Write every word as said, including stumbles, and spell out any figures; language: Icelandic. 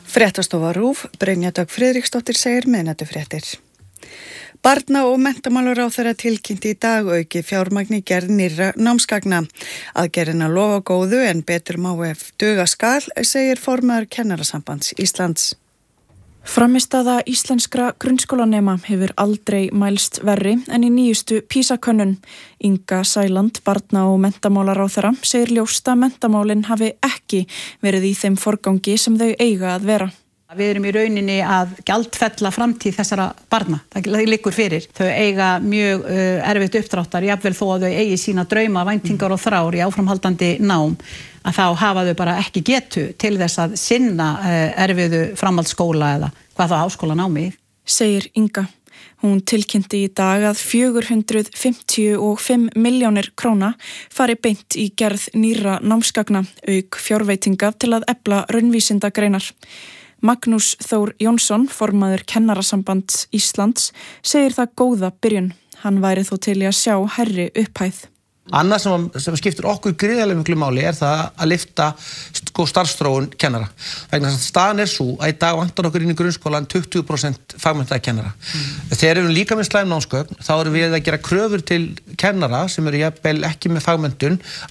Fréttastofa RÚV, Brynja Dögg Friðriksdóttir segir miðnætufréttir. Barna- og menntamálaráðherra tilkynnti í dag auki fjármagni gerð nýrra námsgagna. Aðgerðina lofa góðu en betur má ef duga skal, segir formaður Kennarasambands Íslands. Frammistaða íslenskra grunnskólanema hefur aldrei mælst verri en í nýjustu PISA-könnun. Inga Sæland, barna- og menntamálaráðherra, segir ljóst að menntamálin hafi ekki verið í þeim forgangi sem þau eiga að vera. Við erum í rauninni að gjaldfella framtíð þessara barna. Það liggur fyrir. Þau eiga mjög uh, erfitt uppdráttar, jafnvel þó að þau eigi sína drauma, væntingar og þrár í áframhaldandi nám, að þá hafa þau bara ekki getu til þess að sinna uh, erfiðu framhaldsskóla eða hvað þá háskólanámi. Segir Inga. Hún tilkynnti í dag að fjögur hundruð fimmtíu og fimm milljónir króna fari beint í gerð nýrra námsgagna, auk fjárveitinga til að efla raunvísindagreinar. Magnús Þór Jónsson, formaður Kennarasambands Íslands, segir það góða byrjun. Hann væri þó til í að sjá hærri upphæð. Annað sem, sem skiptir okkur gríðarlega miklu máli er það að lyfta sko, starfsþróun kennara. Vegna þess að staðan er svo að í dag vantar okkur inn í grunnskólan tuttugu prósent fagmenntaða kennara. Mm. Þegar við erum líka með slæm námsgögn, þá erum við að gera kröfur til kennara sem eru jafnvel ekki með fagmenntun